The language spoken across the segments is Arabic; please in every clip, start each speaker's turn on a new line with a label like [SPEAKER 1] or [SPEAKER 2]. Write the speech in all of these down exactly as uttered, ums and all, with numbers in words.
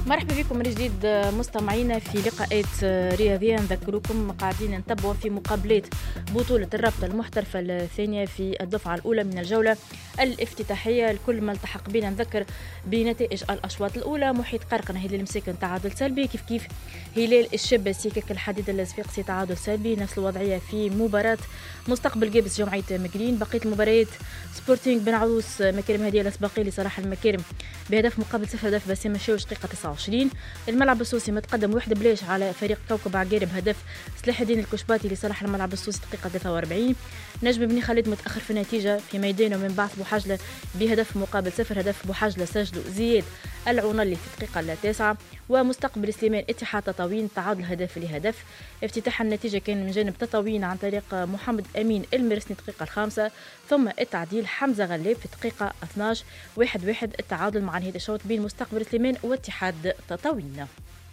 [SPEAKER 1] مرحبا بكم من جديد مستمعينا في لقاءات رياضية. نذكركم قاعدين نتبعوا في مقابلات بطولة الرابطة المحترفة الثانية في الدفعة الأولى من الجولة الافتتاحية. الكل ما التحق بنا نذكر بنتائج الأشواط الأولى. محيط قرقنة هلال المساكن تعادل سلبي، كيف كيف هلال الشبة سيكك الحديد الصفاقسي تعادل سلبي. نفس الوضعية في مباراة مستقبل جابس جمعية مقرين. بقية المباريات سبورتينغ بن عروس مكارم هدية الأسباقية لصلاح المكارم بهدف مقابل صفر، هدف بسيم الشاوش دقيقة تسعة وعشرين. الملعب السوسي متقدم واحد بلاش على فريق كوكب عقارب، هدف سلاح الدين الكشباتي لصالح الملعب السوسي دقيقة ثلاثة وأربعين. نجم بن خالد متأخر في النتيجة في ميدانه من بعث بوحجلة بهدف مقابل صفر، هدف بوحجلة سجله زياد العنلي في الدقيقة التاسعة. ومستقبل سليمان اتحاد تطاوين تعادل هدف لهدف. افتتاح النتيجة كان من جانب تطاوين عن طريق محمد أمين المرسني الدقيقة الخامسة، ثم التعديل حمزة غلاب في الدقيقة اثناعش واحد واحد. التعادل مع نهاية الشوط بين مستقبل سليمان واتحاد تطاوين.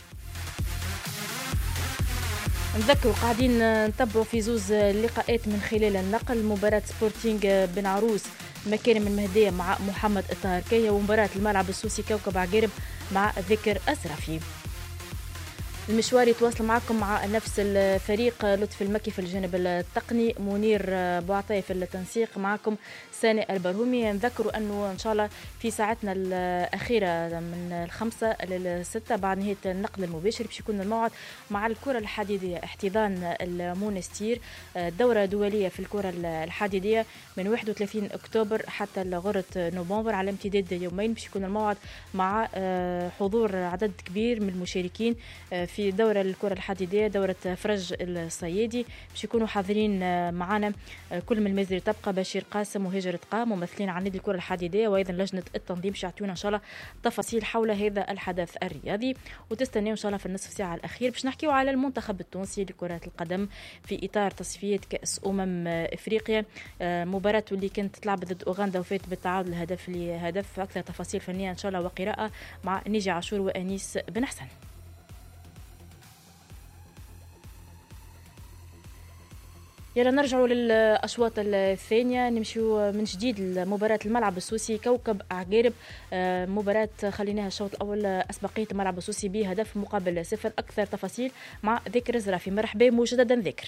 [SPEAKER 1] نذكروا قاعدين نتبعوا في زوز اللقاءات من خلال النقل. مباراة سبورتينغ بن عروس مكارم المهدية مع محمد الطاهركية، ومباراة الملعب السوسي كوكب عقارب مع ذكر أزرافي. المشوار يتواصل معكم مع نفس الفريق، لطفي المكي في الجانب التقني، منير بوعطية في التنسيق، معكم ساني البرهومي. نذكروا أنه إن شاء الله في ساعتنا الأخيرة من الخمسة للستة بعد نهاية النقل المباشر باش يكون الموعد مع الكرة الحديدية، احتضان المونستير، دورة دولية في الكرة الحديدية من واحد وثلاثين أكتوبر حتى لغرة نوفمبر على امتداد يومين. باش يكون الموعد مع حضور عدد كبير من المشاركين في دورة الكرة الحديدية، دورة فرج الصيادي. باش يكونوا حاضرين معنا كل من المزري تبقى بشير قاسم وهجر تقا ممثلين عن نادي الكرة الحديدية، وأيضا لجنة التنظيم باش يعطيونا إن شاء الله تفاصيل حول هذا الحدث الرياضي. وتستنوا إن شاء الله في النصف ساعة الأخير باش نحكيو على المنتخب التونسي لكرة القدم في إطار تصفية كأس أمم إفريقيا. مباراة اللي كانت تلعب ضد أوغندا وفات بالتعادل هدف لهدف. أكثر تفاصيل فنية إن شاء الله وقراءة مع نيجي عاشور وأنيس بن حسن. يلا نرجعوا للأشواط الثانية، نمشيو من جديد لمباراة الملعب السوسي كوكب عقارب. مباراة خليناها الشوط الأول أسبقية الملعب السوسي بهدف مقابل صفر. أكثر تفاصيل مع ذكر زرافي. مرحبا مجددا ذكر.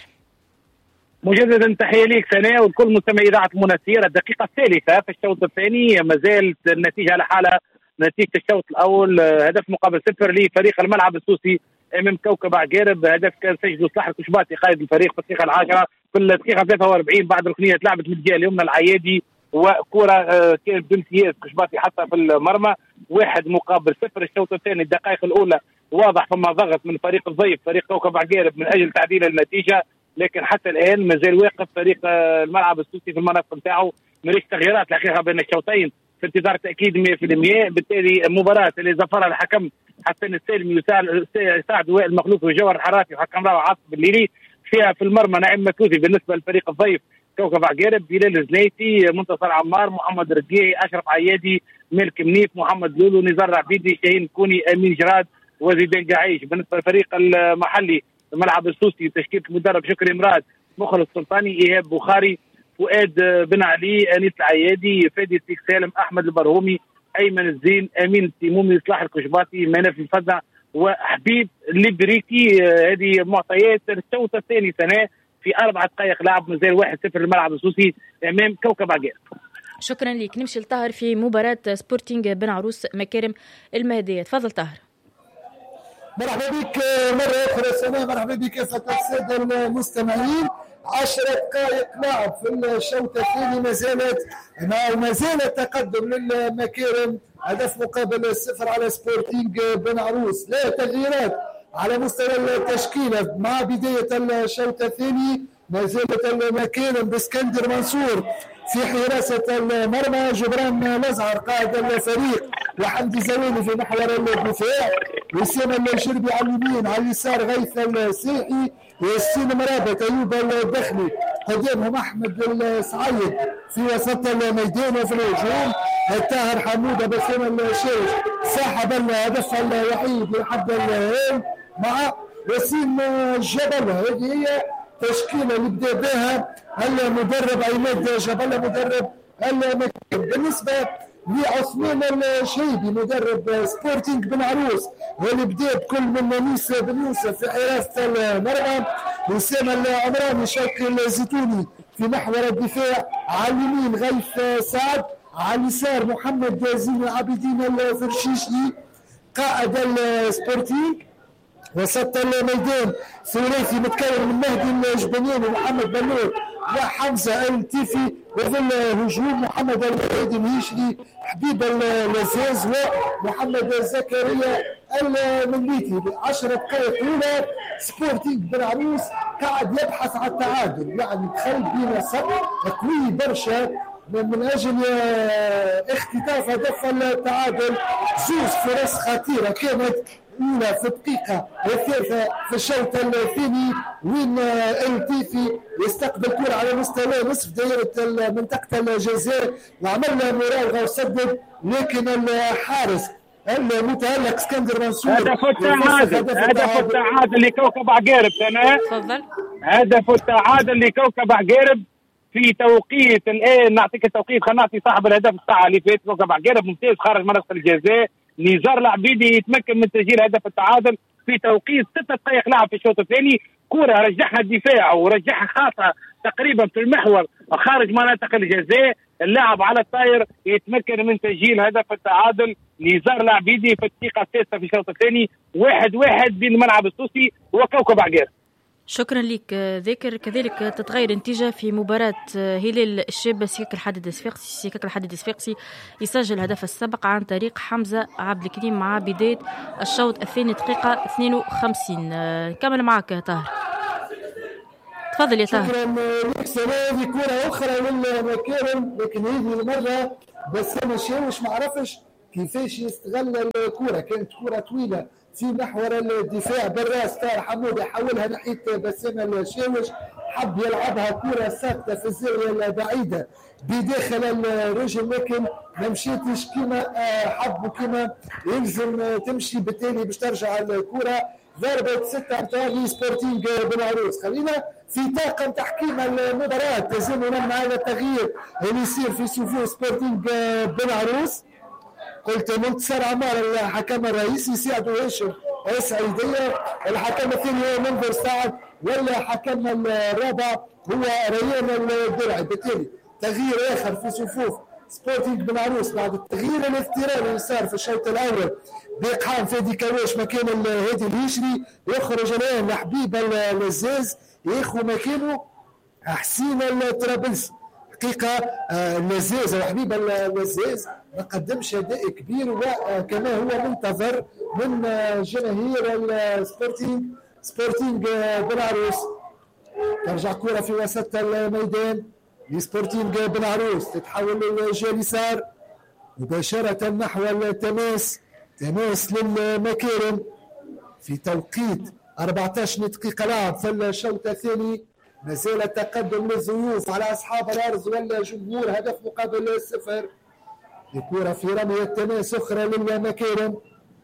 [SPEAKER 2] مجددا تحية ليك سناء والكل مستمعي إذاعة المنسير. الدقيقة الثالثة في الشوط الثاني، ما زالت النتيجة على حالة نتيجة الشوط الأول، هدف مقابل صفر لفريق الملعب السوسي امام كوكب عقارب. هدف كان سجله صلاح الكشباتي قائد الفريق في الدقيقه العاشره في الدقيقه ثلاثة وأربعين بعد ركنيه لعبت من الجهه اليمنى العيادي، وكره كانت بامتياز كشباتي حتى في المرمى. واحد مقابل صفر. الشوط الثاني الدقائق الاولى واضح فما ضغط من فريق الضيف فريق كوكب عقارب من اجل تعديل النتيجه، لكن حتى الان مازال واقف فريق الملعب السوسي في المناطق نتاعو. ماليش تغييرات الحقيقه بين الشوطين في انتظار تاكيد مئة بالمئة. بالتالي المباراه اللي زفرها الحكم حسن السالمي يساعد وائل مخلوف وجوهر الحراسي وحكم راهو عاصف الليلي، فيها في المرمى نعيم مكوثي بالنسبه للفريق الضيف كوكب عقارب، بلال الزنيتي، منتصر عمار، محمد رقيعي، اشرف عيادي، مالك منيف، محمد لولو، نزار عبيدي، شاهين كوني، امين جراد وزيدان قعيش. بالنسبه للفريق المحلي الملعب السوسي تشكيله المدرب شكري مراد، مخلص سلطاني، ايهاب بخاري، فؤاد بن علي، انيس العيادي، فادي السيك سالم، احمد البرهومي، ايمن الزين، امين التيمومي، صلاح الكشباتي، مناف الفزع وحبيب الليبريكي. هذه معطيات الشوط الثاني سنه في اربع دقائق لعب، مازال واحد صفر الملعب السوسي امام كوكب عقارب.
[SPEAKER 1] شكرا لك. نمشي لطاهر في مباراه سبورتينغ بن عروس مكارم المهديه. تفضل طاهر.
[SPEAKER 3] مرحبا بك مره اخرى سنه، مرحبا بك الساده المستمعين. عشر دقائق لعب في الشوط الثاني، ما زالت ما زال التقدم للمكارم، هدف مقابل صفر على سبورتينغ بن عروس. لا تغييرات على مستوى التشكيله مع بدايه الشوط الثاني. ما زالت المكارم باسكندر منصور في حراسه المرمى، جبران لزعر قائد الفريق، وحمدي زويني في محور الدفاع، وسام الشربي على اليمين، على اليسار غيث السيحي، ياسين مرابط، ايوب الدخلي، قدامهم احمد السعيد في وسط الميدان، وفي الهجوم الطاهر حموده بسام الشيخ سحب الهدف الوحيد لحد الان مع وسيم جبل. هذه هي تشكيله اللي بدا بها المدرب عماد جبل مدرب المكتب. بالنسبه لعثمان الشهيبي مدرب سبورتينغ بن عروس، واللي بدا بكل من نيس بن يوسف في حراسه المرمى، وسام العمراني، شوقي الزيتوني في محور الدفاع، على اليمين غيث سعد، على اليسار محمد زين العابدين الفرشيشي قائد السبورتينغ. وسط الميدان ثلاثي متكون من مهدي الجبنياني ومحمد بنور وحمزه التيفي، وظل هجوم محمد الوحيد الهيشري، حبيب الزاز ومحمد زكريا المليتي. عشر دقائق اولى سبورتينغ بن عروس قاعد يبحث عن التعادل، يعني دخل بين صف قوي برشا من اجل اختطاف هدف التعادل. زوز فرص خطيره كانت، اولى في الدقيقه والثالثه في الشوط الثاني، وين التيفي يستقبل كره على مستوى نصف دائره منطقه الجزاء وعمل مراوغه وسدد، لكن الحارس المتألق اسكندر منصور
[SPEAKER 2] هدف التعادل، هدف التعادل لكوكب عقارب. انا
[SPEAKER 1] تفضل.
[SPEAKER 2] هدف التعادل لكوكب عقارب في توقيت الان، نعطيك التوقيت، خلينا نعطي صاحب الهدف الساعه اللي فاتت. كوكب عقارب ممتاز، خارج منطقه الجزاء، نزار العبيدي يتمكن من تسجيل هدف التعادل في توقيت ستة دقائق لعب في الشوط الثاني. كرة رجعها الدفاع ورجعها خاصة تقريبا في المحور خارج مناطق الجزاء، اللاعب على الطاير يتمكن من تسجيل هدف التعادل. نزار العبيدي في الدقيقة السادسة في الشوط الثاني، واحد واحد بين الملعب السوسي وكوكب عقارب.
[SPEAKER 1] شكرا لك ذاكر. كذلك تتغير النتيجة في مباراة هلال الشاب سيكاك الحديد الصفاقسي. سيكاك الحديد الصفاقسي يسجل الهدف السابق عن طريق حمزة عبد الكريم مع بداية الشوط الثاني دقيقة اثنين وخمسين. كمل معك طاهر، تفضل يا طاهر.
[SPEAKER 3] شكرا لك. سنة كرة أخرى للمكارم، لكن هذه المرة بس أنا شاوش ما عرفش كيفاش يستغل الكرة، كانت كرة طويلة في محور الدفاع بالراس، طاهر حمود يحولها ناحيه بسام الشاوش، حب يلعبها كره ساقطه في الزاويه البعيده بداخل الرجل، لكن ما مشيتش كما حب وكما يلزم تمشي، بالتالي باش ترجع الكره ضربه ستة نتاع سبورتينغ بن عروس. خلينا في طاقم تحكيم المباراه تزامنا مع هذا التغيير اللي يصير في صفوف سبورتينغ بن عروس. قلت منتصر عمار الحكم الرئيسي، يساعد هاشم السعيدية، الحكم الثاني هو منذر سعد، ولا حكم الرابع هو ريان الدرعي. بالتالي تغيير اخر في صفوف سبورتينغ بن عروس بعد التغيير الاضطراري اللي صار في الشوط الاول باقحام فادي كواش مكان الهادي الهيشري، يخرج الان لحبيب الزاز ياخذ مكانه حسين الطرابلسي. حقيقه اللزاز وحبيب اللزاز ما قدمش اداء كبير، وكما هو منتظر من جماهير السبورتينغ سبورتينغ بن عروس. ترجع كرة في وسط الميدان لسبورتينغ بن عروس، تتحول للجهة اليسار مباشرة نحو التماس، تماس للمكارم في توقيت أربعة عشر دقيقة لعب في الشوط الثاني. ما زال التقدم للضيوف على أصحاب الأرض والجمهور، هدف مقابل صفر. الكرة في رمية تماس أخرى للمكارم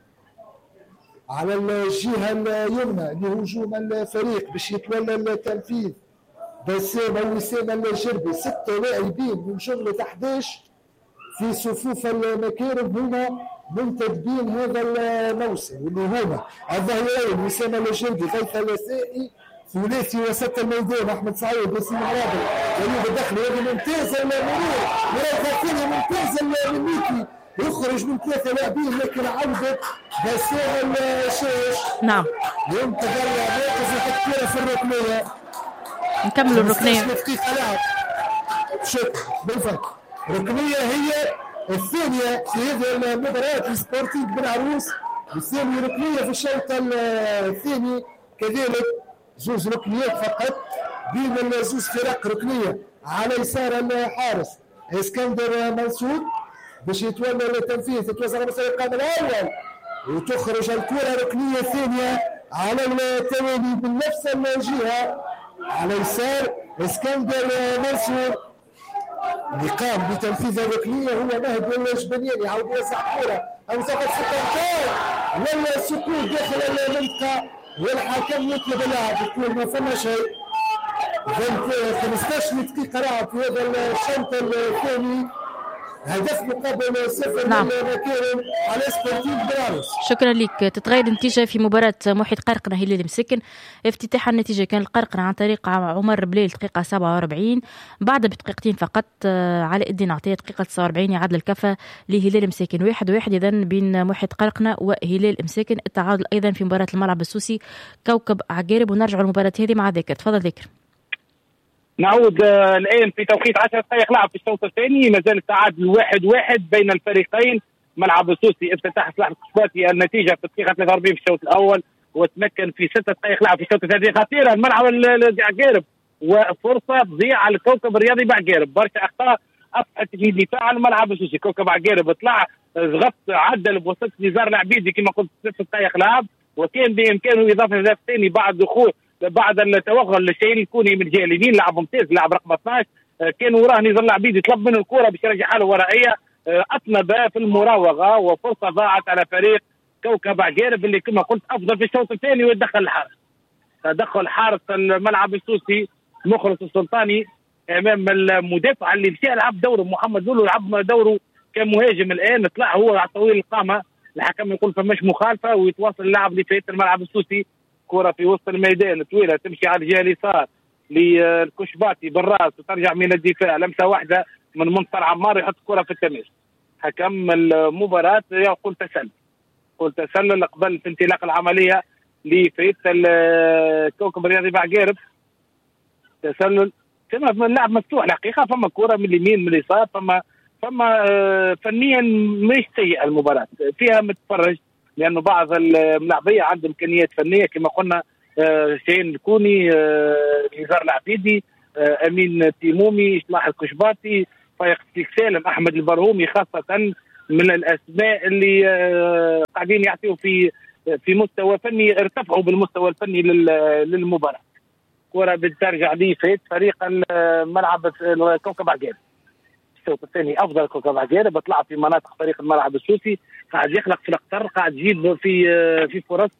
[SPEAKER 3] على الجهة اليمنى لهجوم الفريق باش يتولى التنفيذ بسام وسام الجربي. ستة لاعبين من جملة أحد عشر في صفوف المكارم هنا منتدبين هذا الموسم، واللي هما الظهيرين وسام الجربي، غيث السائي، ثلاثي وسط الميدان احمد سعيد، ياسين عرابي، وليد الدخلي. هذه ممتازه المرور، مرور ثانيه ممتازه الميكي، يخرج من ثلاثه لاعبين، لكن عوده بسام الشاش.
[SPEAKER 1] نعم.
[SPEAKER 3] ينتظر موقف يحط كره في الركنيه.
[SPEAKER 1] نكمل الركنيه.
[SPEAKER 3] دقيقه لعب. شكرا بالفعل. الركنيه هي الثانيه في هذه المباراه سبورتينغ بن عروس، الثانيه ركنيه في الشوط الثاني، كذلك زوز ركنيات فقط بين زوز فرق ركنيه. على يسار الحارس اسكندر منصور باش يتولى التنفيذ، تتوزع مسار القائم الاول وتخرج الكره ركنيه ثانيه على التوالي من نفس الجهه. على يسار اسكندر منصور اللي قام بتنفيذ الركنيه هو مهدي الجبنياني، يعاود يوسع الكره او سقط في التنفيذ ولا سكوت داخل المنطقه، والحكم يطلب اللاعب يقول ما فما شيء. خمسة عشر دقيقة لعب في هذا الشوط الثاني، هدف مقابل صفر.
[SPEAKER 1] نعم.
[SPEAKER 3] لمكارم على سبورتيف بنعرس.
[SPEAKER 1] شكرا لك. تتغير النتيجة في مباراة محيط قرقنة هلال المسكن. افتتاح النتيجة كان القرقنة عن طريق عمر بليل دقيقة سبعة وأربعين، بعد بدقيقتين فقط علاء الدين عطية دقيقة تسعة وأربعين يعادل الكفة لهلال مساكن. واحد واحد إذن بين محيط قرقنة وهلال مساكن. التعادل أيضا في مباراة الملعب السوسي كوكب عقارب. ونرجع المباراة هذه مع ذاكر. تفضل ذاكر.
[SPEAKER 2] نعود آه الآن في توقيت عشر دقائق لعب في الشوط الثاني، ما زال التعادل واحد واحد بين الفريقين. ملعب السوسي افتتح صلاح القشباطي النتيجة في الدقيقة ثلاثة وأربعين في الشوط الأول، وتمكن في ستة دقائق لعب في الشوط الثاني. خطيرة الملعب عقارب، وفرصة تضيع على الكوكب الرياضي بعقارب. برشا أخطاء أصبحت في دفاع الملعب السوسي. كوكب عقارب طلع ضغط عدل بوسط نزار العبيدي كما قلت ست دقائق لعب، وكان بإمكانه إضافة هدف ثاني بعد دخول بعد التوغل للشيء الكوني من الجهه اليمين. لاعب ممتاز، لاعب رقم اثناش، كان وراه نزار العبيدي يطلب منه الكره باش يرجع حاله ورائيه، اطنب في المراوغه، وفرصه ضاعت على فريق كوكب عقارب اللي كما قلت افضل في الشوط الثاني ويدخل الحارس. تدخل حارس الملعب السوسي مخلص السلطاني امام المدافع اللي مشى لعب دوره محمد لولو، لعب دوره كمهاجم. الان طلع هو على طويل القامه، الحكم يقول فماش مخالفه ويتواصل اللاعب لفئه الملعب السوسي. كرة في وسط الميدان طويلة تمشي على الجهة اليسار للكشباطي بالراس وترجع من الدفاع، لمسة واحدة من منصر عمار يحط كرة في التماس. حكم المباراة يقول تسلل، يقول تسلل قبل في انطلاق العملية لفريق الكوكب الرياضي بعقارب. تسلل كما اللاعب مفتوح الحقيقة، فما كرة من اليمين من اليسار، فما فما فنيا مش سيئة المباراة، فيها متفرج لأنه بعض الملاعبية عندهم إمكانيات فنية كما قلنا. آه شين الكوني، آه نزار العبيدي، آه أمين تيمومي، صلاح الكشباطي، فايق سالم، أحمد البرهومي، خاصة من الأسماء اللي آه قاعدين يعطيوا في في مستوى فني، ارتفعوا بالمستوى الفني للمباراة. كرة بترجع لي فيت فريق الملعب الكوكب عقارب. الشوط الثاني افضل كوكب عقارب، بطلع في مناطق فريق الملعب السوسي، قاعد يخلق في الاقطار، قاعد يجيب في في فرص.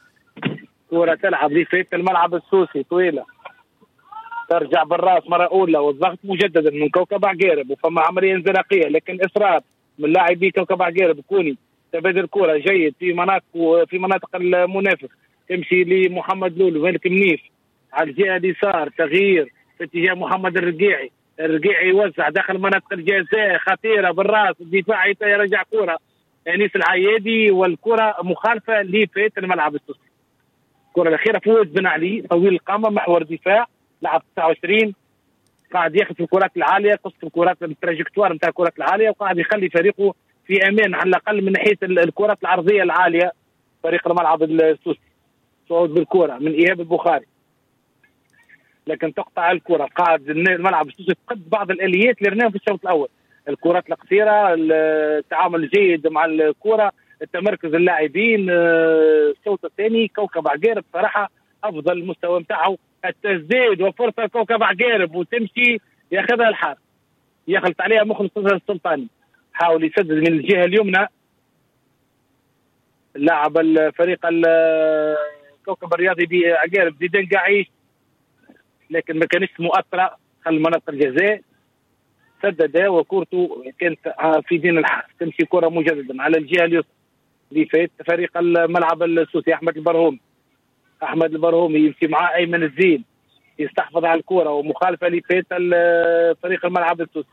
[SPEAKER 2] كرة تلعب لفريق الملعب السوسي طويلة ترجع بالراس مرة أولى، والضغط مجددا من كوكب عقارب، وفما عملية انزلاقية لكن إصرار من لاعبي كوكب عقارب. كوني تبادل كرة جيد في مناطق في مناطق المنافس، تمشي لمحمد لولو مالك منيف على الجهة اليسار، تغيير في اتجاه محمد الرقيعي، الرقيعي يوزع داخل مناطق الجزاء، خطيرة بالراس، الدفاع يرجع كرة انيس العيادي، والكرة مخالفة لفئة الملعب السوسي. الكرة الأخيرة فوز بن علي طويل القامة محور دفاع، لعب تسعة وعشرين، قاعد ياخذ في الكرات العالية، قصة الكرات التراجكتوار نتاع الكرات العالية، وقاعد يخلي فريقه في أمان على الأقل من ناحية الكرات العرضية العالية. فريق الملعب السوسي صعود بالكرة من إيهاب البخاري، لكن تقطع الكرة. قاعد الملعب السوسي فقد بعض الآليات اللي رناهم في الشوط الأول، الكرات القصيرة، التعامل الجيد مع الكرة، التمركز اللاعبين. الشوط الثاني كوكب عقارب صراحة أفضل المستوى نتاعه، التسديد وفرصة كوكب عقارب وتمشي ياخذها الحارس، يخلط عليها مخلص السلطاني، حاول يسدد من الجهة اليمنى اللاعب الفريق الكوكب الرياضي بعقارب زيدان قاعيش، لكن ما كانش مؤثرة، خل مناطق الجزاء سدد وكورته كانت في دين الحارس. تمشي كرة مجددا على الجهة اليسرى لفايت فريق الملعب السوسي أحمد البرهومي، أحمد البرهومي يمشي معاه أيمن الزين يستحفظ على الكرة، ومخالفة لفايت فريق الملعب السوسي.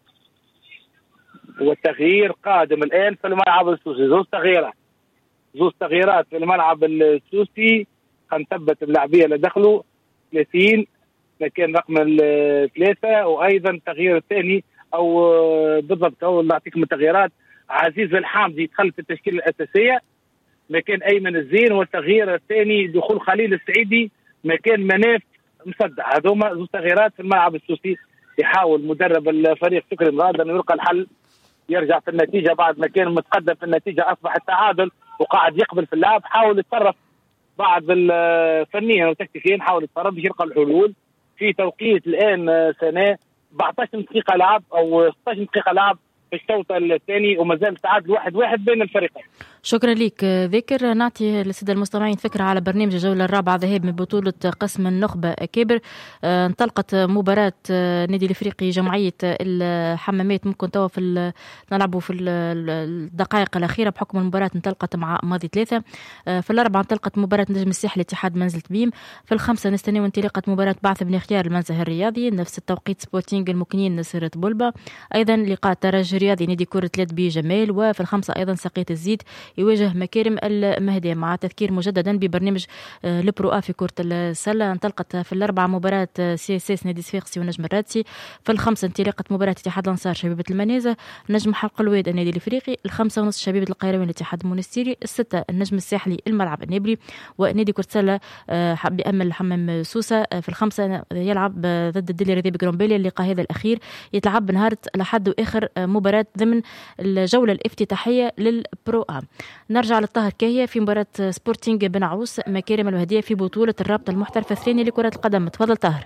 [SPEAKER 2] والتغيير قادم الآن في الملعب السوسي، زوج تغييرات زوج تغييرات في الملعب السوسي. خنثبت اللاعبية اللي دخلوا ثلاثين، لكن رقم الثلاثة، وأيضا التغيير الثاني أو بالضبط أو نعطيكم التغييرات، عزيز الحامدي يدخل في التشكيلة الأساسية مكان أيمن الزين، والتغيير الثاني دخول خليل السعيدي مكان مناف مصدع. هذوما زوج تغييرات في الملعب السوسي. يحاول مدرب الفريق فكري مراد أنه يلقى الحل، يرجع في النتيجة بعد ما كان متقدم في النتيجة أصبح التعادل، وقاعد يقبل في اللعب، حاول يتصرف بعض فنيا وتكتيكيا، حاول يتصرف باش يلقى الحلول في توقيت الآن سنة أربعة عشر دقيقة لعب أو ستة عشر دقيقة لعب في الشوط الثاني وما زال تعادل واحد واحد بين الفريقين.
[SPEAKER 1] شكرا لك ذكر. نعطي للسادة المستمعين فكرة على برنامج الجولة الرابعة ذهاب من بطولة قسم النخبة كبر. انطلقت مباراة نادي الافريقي جمعية الحمامات، ممكن توا في نلعبوا في الدقائق الأخيرة بحكم المباراة انطلقت مع ماضي ثلاثة. في الأربعة انطلقت مباراة نجم الساحل اتحاد منزلة بيم. في الخمسة نستناو انطلاقة مباراة بعث بن خيار المنزه الرياضي، نفس التوقيت سبورتينغ المكنين نصيرة بولبا. أيضا لقاء ترجي رياضي نادي كرة اليد بجمال. وفي الخمسة أيضا ساقية الزيت يواجه مكارم المهدية. مع تذكير مجددا ببرنامج البرو في كرة السلة، انطلقت في الأربعة مباراة سي اس اس نادي صفاقسي ونجم الرادسي. في الخمسة انطلاقة مباراة اتحاد الأنصار شبيبة المنازة نجم حلق الواد النادي الافريقي. الخمسة ونص شبيبة القيروان الاتحاد المونستيري. الستة النجم الساحلي الملعب النابلي. ونادي كرة السلة بأمل الحمام سوسة. في الخمسة يلعب ضد الدليل رذيب جرومبيلي. اللقاء هذا الأخير يتلعب نهار الأحد وآخر مباراة ضمن الجولة الافتتاحية للبرو آ. نرجع للطاهر كاهية في مباراة سبورتينغ بن عروس مكارم المهدية في بطولة الرابطة المحترفة الثانية لكرة القدم. تفضل طاهر.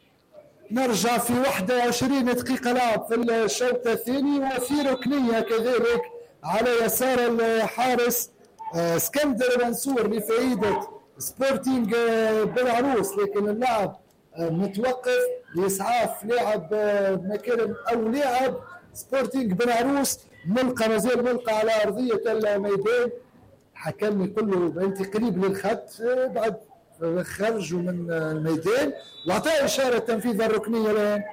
[SPEAKER 3] نرجع في واحد وعشرين دقيقة لعب في الشوط الثاني وفي ركنية كذلك على يسار الحارس اسكندر منصور لفائدة سبورتينغ بن عروس، لكن اللاعب متوقف لإسعاف لاعب مكارم أو لاعب سبورتينغ بن عروس. ملقى مازال ملقى على أرضية الميدان، حكم يقول له أنت قريب للخط بعد خرجوا من الميدان وأعطاه إشارة تنفيذ الركنية الآن.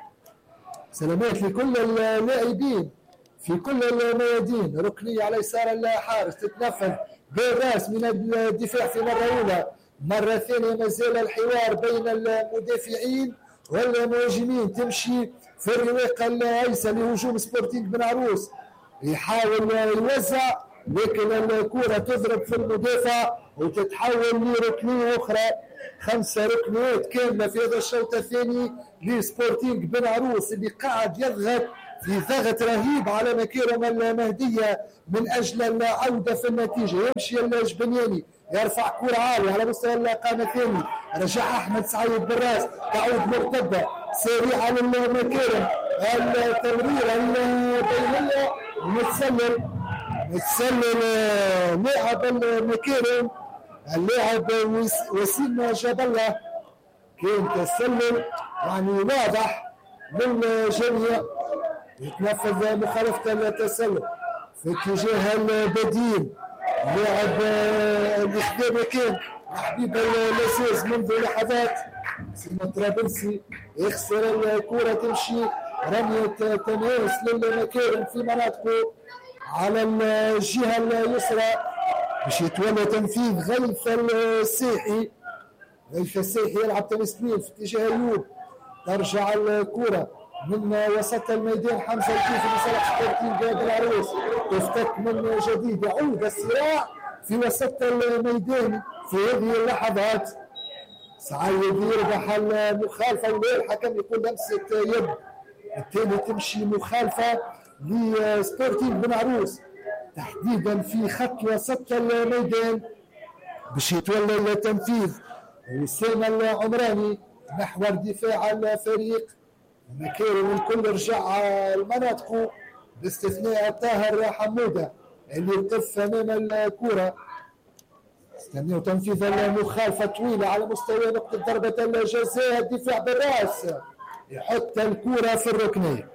[SPEAKER 3] سلامات لكل اللاعبين في كل الميادين. ركنية على يسار الحارس تتنفذ بالراس من الدفاع في مرة أولى. مرة ثانية ما زال الحوار بين المدافعين والمهاجمين تمشي في الرواق الأيسر لهجوم سبورتينغ بن عروس. يحاول يوزع لكن الكرة تضرب في المدافع وتتحول لركنية أخرى. خمسة ركنيات كاملة في هذا الشوط الثاني لسبورتينغ بن عروس اللي قاعد يضغط في ضغط رهيب على مكارم المهدية من أجل العودة في النتيجة. يمشي الجبنياني يرفع كرة عالية على مستوى القائمة الثاني، رجع أحمد سعيد بالراس تعود مرتدة سريعة للمكارم. التمريرة البينية متسلل متسلل لاعب المكارم اللاعب وسيم جاب الله. كان تسلل يعني واضح للجميع، يتنفذ مخالفة التسلل في اتجاه البديل. لاعب الاخبار مكان حبيب الاساس منذ لحظات سيما طرابلسي يخسر الكرة تمشي رمية تماس للمكارم في مناطقه على الجهة اليسرى باش يتولى تنفيذ غيث الساحي. غيث الساحي يلعب تمثيل في اتجاه ايوب. ترجع الكرة من وسط الميدان حمزة الكيفي لصالح سبورتينغ بن عروس تفتك من جديد. يعود الصراع في وسط الميدان في هذه اللحظات. سعيد يربح المخالفة ولا الحكم يقول لمسة يد. التالي تمشي مخالفة لسبورتينغ بن عروس تحديدا في خط وسط الميدان باش يتولى التنفيذ. وسام العمراني محور دفاع الفريق. مكارم الكل رجع المناطق باستثناء طاهر حمودة اللي يقف امام الكرة. استنيوا تنفيذ المخالفة طويلة على مستوى نقطة ضربة الجزاء. الدفاع بالراس يحط الكرة في الركنية.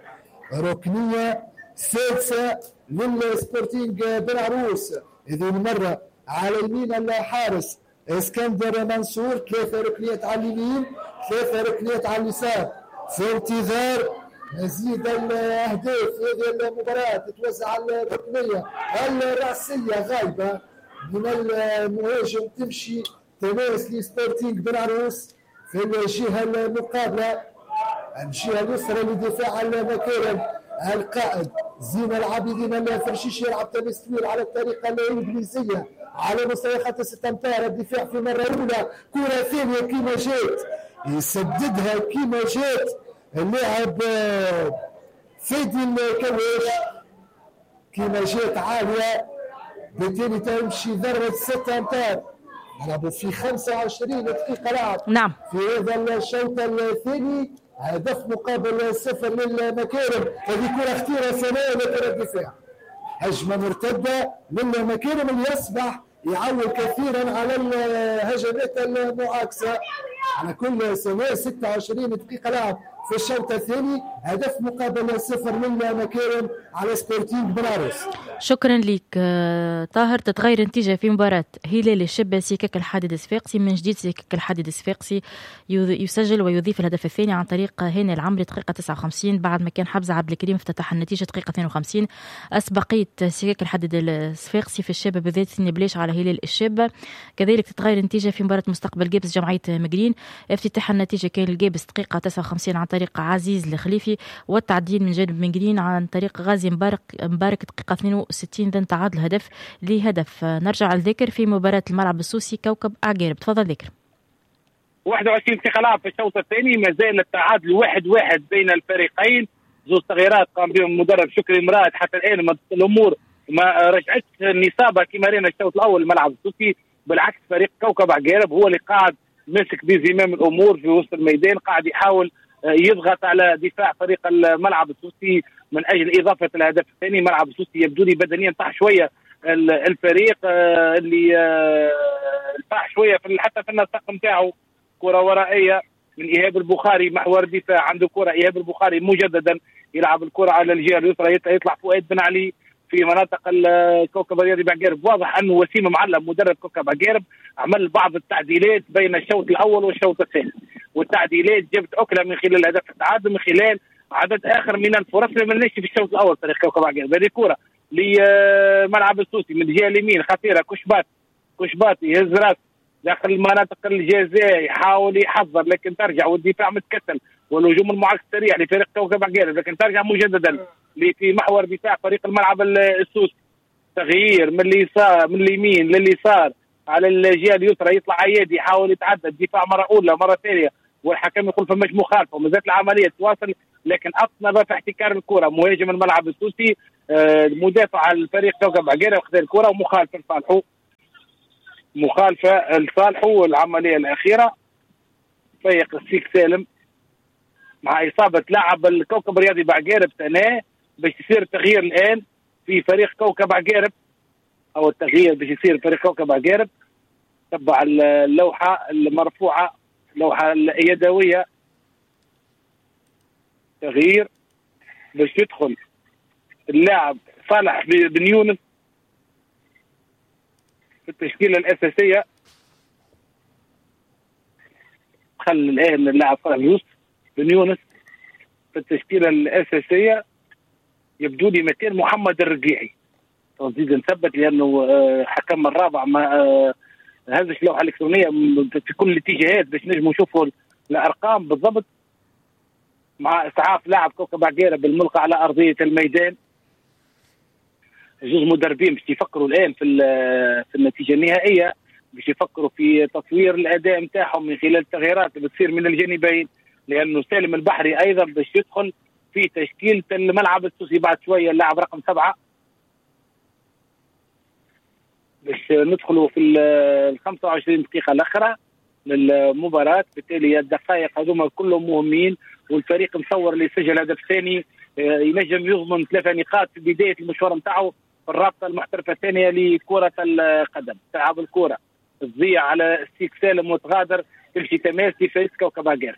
[SPEAKER 3] ركنية سادسة للسبورتينغ بن عروس هذه المرة على يمين الحارس اسكندر منصور. ثلاثة ركنيات على اليمين ثلاثة ركنيات على اليسار في انتظار مزيد الاهداف. هذه المباراة تتوزع الركنية الرأسية غايبة من المهاجم تمشي تماس لسبورتينغ بن عروس في الجهة المقابلة الجهة اليسرى لدفاع المكارم. القائد زين العابدين الفرشيش يلعب تماس طويل على الطريقة الإنجليزية على مستوى خط ستة أمتار. الدفاع في مرة أولى كرة ثانية كيما جات يسددها كيما جات اللاعب فادي الكواش كيما جات عالية بالتالي تمشي ضربة ستة أمتار. نلعبوا في خمسة وعشرين دقيقة لعب
[SPEAKER 1] نعم
[SPEAKER 3] في هذا الشوط الثاني هدف مقابل صفر للمكارم. هذه كرة اختيرها سناء لكرة الدفاع، هجمة مرتدة للمكارم اللي يصبح يعول كثيرا على الهجمات المعاكسة. على كل سنة ستة وعشرين دقيقة لعب في الشوط الثاني، هدف مقابل صفر للمكارم على سبورتينغ بناروس.
[SPEAKER 1] شكرا لك طاهر. تتغير النتيجة في مباراة هلال الشبه سكك الحديد الصفاقسي. من جديد سكك الحديد الصفاقسي يسجل ويضيف الهدف الثاني عن طريق هاني العمري دقيقة تسعة وخمسين، بعد ما كان حمزة عبد الكريم افتتح النتيجة دقيقة اثنين وخمسين. أسبقية سكك الحديد الصفاقسي في الشابة بالذات ثاني بلاش على هلال الشابة. كذلك تتغير النتيجة في مباراة مستقبل جابس جمعية مقرين. افتتاح النتيجة كان الجابس دقيقة تسعة وخمسين عن طريق عزيز الخليفي، والتعديل من جانب مقرين عن طريق غازي مبارك مبارك دقيقة اثنين وستين. ذن تعادل هدف لهدف. نرجع لذكر في مباراة الملعب السوسي كوكب عقارب. تفضل ذكر.
[SPEAKER 2] واحد وعشرين دقيقة لعب في الشوط الثاني، ما زال التعادل واحد واحد بين الفريقين. زوج تغييرات قام بهم المدرب شكري مراد. حتى الآن الأمور ما رجعتش النصابة كما رأينا الشوط الأول الملعب السوسي، بالعكس فريق كوكب عقارب هو اللي قاعد ماسك بزمام الأمور في وسط الميدان، قاعد يحاول يضغط على دفاع فريق الملعب السوسي من أجل إضافة الهدف الثاني. ملعب السوسي يبدو لي بدنيا طاح شوية الفريق اللي طاح شوية في حتى في النسق نتاعو. كرة ورائية من إيهاب البخاري محور دفاع، عنده كرة إيهاب البخاري مجددا يلعب الكرة على الجهة اليسرى، يطلع فؤاد بن علي في مناطق الكوكب الرياضي بعقارب. واضح أنه وسيم معلم مدرب كوكب عقارب عمل بعض التعديلات بين الشوط الأول والشوط الثاني، والتعديلات جابت أكلة من خلال هدف التعادل، من خلال عدد آخر من الفرص اللي ما لناش في الشوط الأول فريق كوكب عقارب. هذه كرة لملعب السوسي من الجهة اليمين خطيرة، كشبات كشباتي يهز راس داخل المناطق الجزاء، يحاول يحضر لكن ترجع، والدفاع متكتل والهجوم المعاكس سريع لفريق كوكب عقارب، لكن ترجع مجددا في محور دفاع فريق الملعب السوسي. تغيير من اليسار من اليمين لليسار على الجهه اليسرى، يطلع عيادي يحاول يتعدى الدفاع مره اولى مره ثانيه، والحكم يقول فماش مخالفه، وما زالت العمليه تواصل، لكن اطنب في احتكار الكره مهاجم الملعب السوسي آه مدافع الفريق كوكب عقارب خذ الكره ومخالفه لصالحه، مخالفه لصالحه. والعمليه الاخيره فيق السيك سالم مع اصابه لاعب الكوكب الرياضي بعقارب ثانيه باش يصير تغيير الان في فريق كوكب عقارب، او التغيير باش يصير فريق كوكب عقارب. تبع اللوحه المرفوعه اللوحه اليدويه، تغيير باش يدخل اللاعب صالح بن يونس في التشكيله الاساسيه. خلى الان اللاعب صالح يوسف بن يونس في التشكيله الاساسيه، يبدو لي مكان محمد الرقيعي. نزيد نثبت لانه حكم الرابع ما هزش لوحه الكترونيه في كل الاتجاهات باش نجموا نشوفوا الارقام بالضبط، مع اسعاف لاعب كوكب عقارب بالملقى على ارضيه الميدان. جوز مدربين باش يفكروا الان في في النتيجه النهائيه، باش يفكروا في تطوير الاداء نتاعهم من خلال التغييرات اللي بتصير من الجانبين، لانه سالم البحري ايضا باش يدخل في تشكيله الملعب السوسي بعد شويه اللاعب رقم سبعه، باش ندخلوا في ال خمسة وعشرين دقيقه الاخرى للمباراه. بالتالي الدقائق هذوما كلهم مهمين، والفريق مصور اللي سجل هدف ثاني ينجم يضمن ثلاثه نقاط في بدايه المشوار نتاعو في الرابطه المحترفه الثانيه لكره القدم. تلعب الكره تضيع على السيك سالم وتغادر تمشي تماس لفريق كوكب عقارب،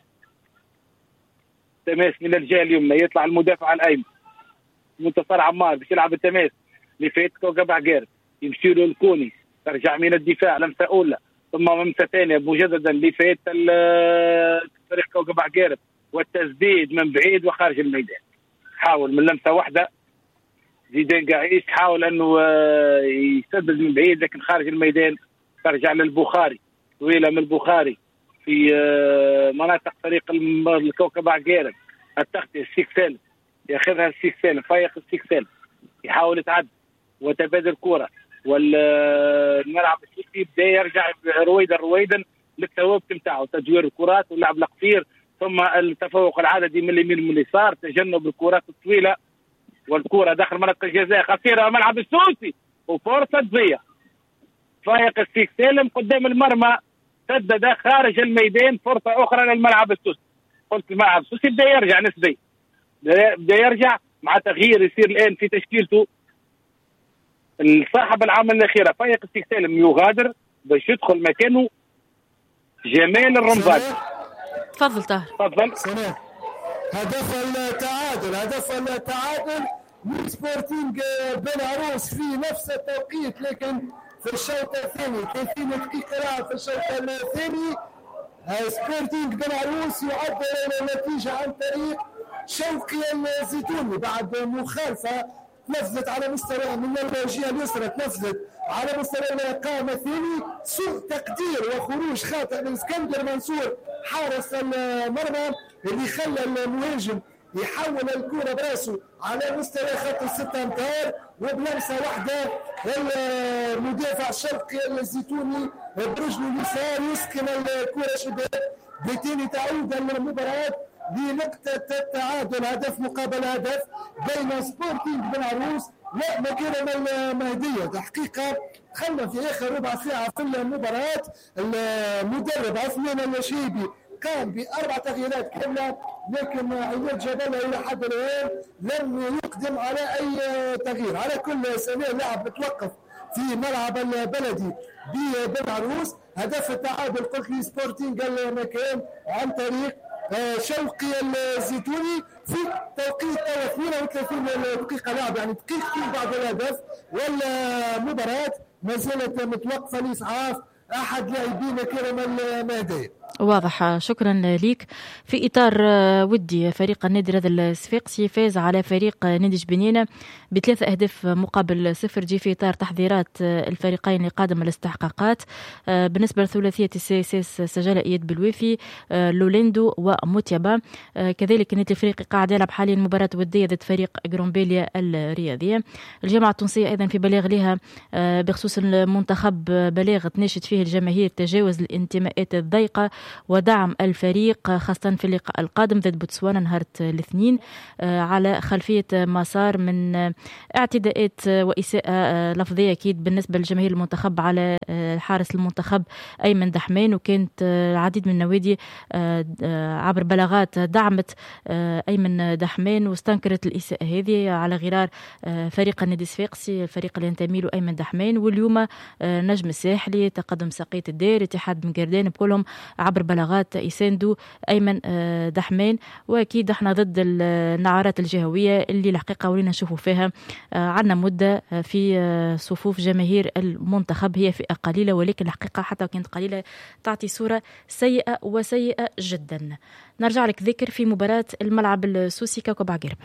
[SPEAKER 2] تماس من الجهه اليمنى، يطلع المدافع الايمن منتصر عمار باش يلعب التماس لفريق كوكب عقارب، يمشي له الكوني، ترجع من الدفاع لمسه اولى ثم لمسه ثانيه مجددا لفريق فريق كوكب عقارب، والتسديد من بعيد وخارج الميدان. حاول من لمسه واحده زيدان قاعيش حاول انه يسدد من بعيد لكن خارج الميدان. ترجع للبخاري، طويله من البخاري في مناطق فريق الكوكب عقارب، التغطيه السيك سالم ياخذها السيك سالم، فايق السيك سالم يحاول يتعدى وتبادل كره، والملعب السوسي بدا يرجع رويدا رويدا للثوابت نتاعو، تدوير الكرات واللعب القصير، ثم التفوق العددي من اليمين ومن اليسار، تجنب الكرات الطويله، والكره داخل منطقه الجزاء خطيره الملعب السوسي وفرصه تضيع. فايق السيك سالم قدام المرمى، سدد خارج الميدان، فرصه اخرى للملعب السوسي. قلت الملعب السوسي بدا يرجع نسبيا، بدا يرجع مع تغيير يصير الان في تشكيلته. صاحب العامل الاخيره فايق السيكسالم يغادر باش يدخل مكانه جمال الرمضاني.
[SPEAKER 1] تفضل طاهر.
[SPEAKER 2] تفضل.
[SPEAKER 3] سلام. هدف التعادل هدف التعادل من سبورتينغ بنعروس في نفس التوقيت، لكن في الشوط الثاني ثلاثين دقيقة لعب في الشوط الثاني. سبورتينغ بنعروس يعدل النتيجة عن طريق شوقي الزيتوني بعد مخالفة تنفذت على مستوى من الجهة اليسرى، تنفذت على مستوى القائم الثاني، سوء تقدير وخروج خاطئ من اسكندر منصور حارس المرمى اللي خلى المهاجم يحول الكرة براسه على مستوى خط الستة امتار، وبلمسة واحدة المدافع شوقي الزيتوني برجله اليسار يسكن الكرة شباك. بالتالي تعود المباراة لنقطة التعادل هدف مقابل هدف بين سبورتينغ بنعروس ومكرم المهدية. تحقيقا دخلنا في آخر ربع ساعة في المباراة. المدرب عثمان الشيبي قام بأربع تغييرات كاملة، لكن عماد جبالة إلى حد الآن لم يقدم على أي تغيير. على كل سنة لاعب متوقف في ملعب البلدي ببنعروس. هدف التعادل قلت لي سبورتينغ المكان عن طريق شوقي الزيتوني في توقيت اثنين وثلاثين دقيقة لعب، يعني دقيقتين بعد الهدف، والمباراة ما زالت متوقفة لإسعاف أحد لاعبين كرم المهدية.
[SPEAKER 1] واضح. شكرا ليك. في إطار ودي فريق النادي الرياضي الصفاقسي فاز على فريق نادي جبنينة بثلاثة أهداف مقابل صفر، جي في إطار تحضيرات الفريقين لقادم الاستحقاقات. بالنسبة لثلاثية السي اس اس سجل إياد بالوافي، لوليندو وموتيابا. كذلك النادي الافريقي قاعد يلعب حاليا مباراة ودية ضد فريق جرومبيليا الرياضية. الجامعة التونسية أيضا في بلاغ لها بخصوص المنتخب، بلاغ تناشد فيه الجماهير تجاوز الانتماءات الضيقة ودعم الفريق خاصة في اللقاء القادم ضد بوتسوانا نهار الاثنين على خلفية مسار من اعتداءات وإساءة لفظية أكيد بالنسبة لجماهير المنتخب على حارس المنتخب أيمن دحمان. وكانت العديد من النوادي عبر بلاغات دعمت أيمن دحمان واستنكرت الإساءة هذه على غرار فريق النادي الصفاقسي، الفريق اللي ينتمي له أيمن دحمان. واليوم نجم الساحلي، تقدم ساقية الدير، اتحاد مقردان، بكلهم عبر بلاغات يساندوا أيمن دحمان. وأكيد احنا ضد النعرات الجهوية اللي الحقيقة ولينا نشوفوا فيها عنا مدة في صفوف جماهير المنتخب، هي فئة قليلة ولكن الحقيقة حتى كانت قليلة تعطي صورة سيئة وسيئة جدا. نرجع لك ذكر في مباراة الملعب السوسي كوكب عقيرب.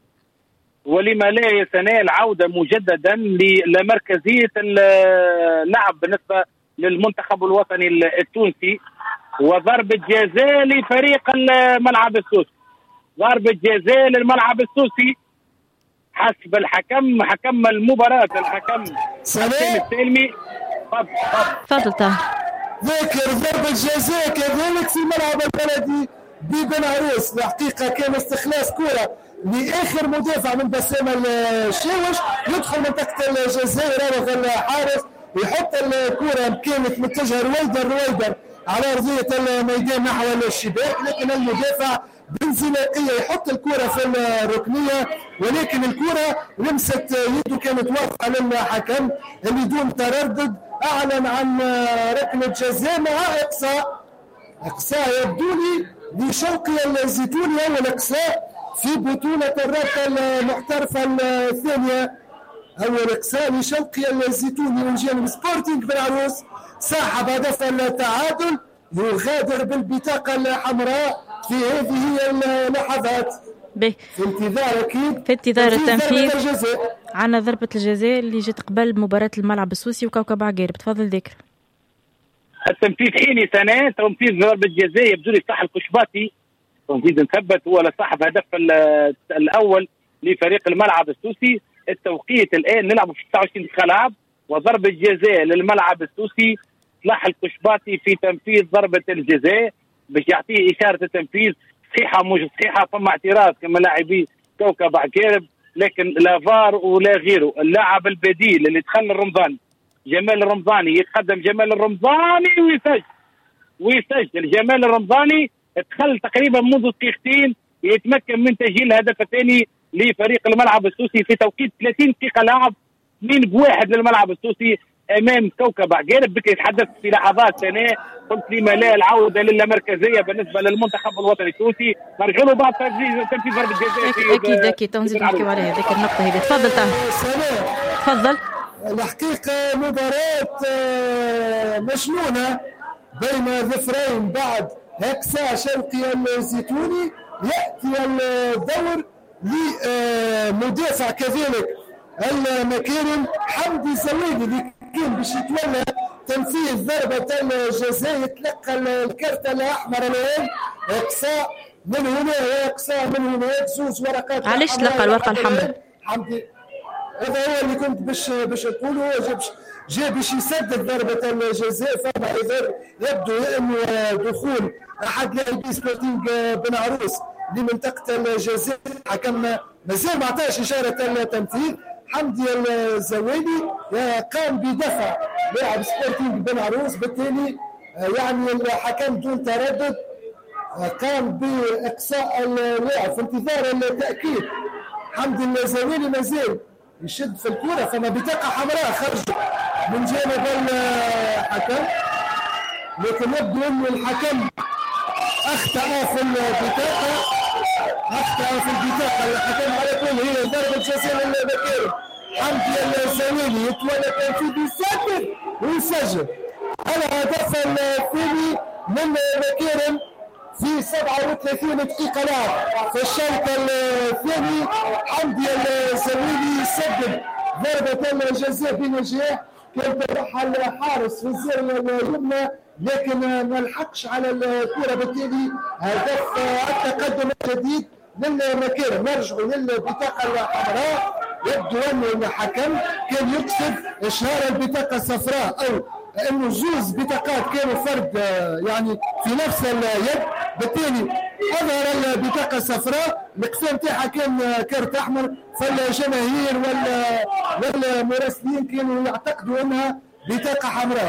[SPEAKER 2] ولما لا يا سناء العودة مجددا لمركزية اللعب بالنسبة للمنتخب الوطني التونسي، وضربة جزاء لفريق الملعب السوسي. ضربة جزاء للملعب السوسي حسب الحكم، حكم المباراة الحكم
[SPEAKER 3] سلام
[SPEAKER 2] السلمي.
[SPEAKER 1] تفضل طاهر.
[SPEAKER 3] ذكر ضربة جزاء كذلك في ملعب البلدي ببنعروس. الحقيقة كان استخلاص كرة لآخر مدافع من بسام الشاوش، يدخل منطقة الجزاء، يراوغ الحارس، يحط الكرة كانت متجهة رويدر رويدر على أرضية الميدان نحو الشباك، لكن المدافع بانزلاقية يحط الكرة في الركنية، ولكن الكرة لمست يده كانت واضحة للحكم اللي دون تردد أعلن عن ركلة جزاء مع إقصاء. إقصاء يبدو لي لشوقي الزيتوني، أول إقصاء في بطولة الرابطة المحترفة الثانية، أول إقصاء لشوقي الزيتوني من جانب سبورتينغ بنعروس. صاحب هدف التعادل يغادر بالبطاقة الحمراء في هذه اللحظات.
[SPEAKER 1] به
[SPEAKER 3] في انتظار أكيد
[SPEAKER 1] في انتظار التنفيذ عنا ضربة الجزاء اللي جت قبل مباراة الملعب السوسي وكوكب عقيرب. تفضل ذكر.
[SPEAKER 2] التنفيذ حيني سنة تنفيذ ضربة جزاء يبدو لي صح الكشباتي، تنفيذ مثبت هو لصاحب هدف الأول لفريق الملعب السوسي. التوقيت الآن نلعب في تسعة وعشرين دقيقة لعب، وضربة جزاء للملعب السوسي. صلاح الكشباتي في تنفيذ ضربة الجزاء باش يعطيه إشارة التنفيذ. صحيحة مش صحيحة، فما اعتراض كما لاعبي كوكب عقيرب، لكن لا فار ولا غيره. اللاعب البديل اللي دخل الرمضاني جمال الرمضاني، يتقدم جمال الرمضاني ويسجل ويسجل جمال الرمضاني دخل تقريبا منذ دقيقتين يتمكن من تسجيل الهدف الثاني لفريق الملعب السوسي في توقيت ثلاثين دقيقة لعب، اثنين بواحد للملعب السوسي امام كوكب عقارب. بك يتحدث في لحظات ثانيه قلت لما لا العوده للامركزيه بالنسبه للمنتخب الوطني التونسي، نرجع له بعد تنفيذ ضربه جزاء.
[SPEAKER 1] اكيد اكيد تنزيد نحكيو على هذيك النقطه هذه. تفضل طه. تفضل.
[SPEAKER 3] الحقيقه مباراه مجنونه بين ظفرين بعد هكسا شوقي الزيتوني. ياتي الدور لمدافع كذلك المكارم حمدي الزويدي اللي كان باش يتولى تنفيذ ضربة الجزاء، يتلقى الكرت الأحمر الآن. إقصاء من هنا وإقصاء من هنا، زوز ورقات.
[SPEAKER 1] علاش تلقى الورقة الحمراء؟
[SPEAKER 3] حمدي هذا هو اللي كنت باش باش نقوله، جا باش يسدد ضربة الجزاء. فما إذا يبدو أنه دخول أحد لاعبي سبورتينغ بن عروس لمنطقة الجزاء، حكم مازال ما عطاش إشارة التنفيذ. حمدي الزويدي قام بدفع لاعب سبورتينغ بن عروس، بالتالي يعني الحكم دون تردد قام بإقصاء اللاعب في انتظار التأكيد. حمدي الزويدي مازال يشد في الكرة، فما بطاقة حمراء خرجت من جانب الحكم، لكن يبدو أن الحكم أخطأ في البطاقة أخطأ في البطاقة الحكم. على كل هي ضربة جزاء للمكارم. حمدي الزويدي يتولى تنفيذ يسدد ويسجل الهدف الثاني من مكارم في سبعة وثلاثين دقيقة لعب في الشوط الثاني. حمدي الزويدي يسدد ضربة الجزاء بنجاح، كان تبعها الحارس في الزاوية اليمنى لكن ما لحقش على الكرة، بالتالي هدف التقدم الجديد للمكارم. نرجعوا للبطاقة الحمراء. يبدو أن الحكم كان يقصد إشهار البطاقة الصفراء أو أنه جوز بطاقات كانوا فرد يعني في نفس اليد، بالتالي أظهر البطاقة الصفراء. القفا نتاعها كان كارت أحمر، فالجماهير والمراسلين كانوا يعتقدوا أنها بطاقة حمراء.